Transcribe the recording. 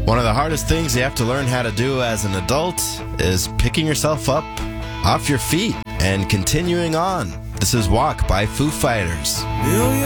One of the hardest things you have to learn how to do as an adult is picking yourself up off your feet and continuing on. This is Walk by Foo Fighters. Will you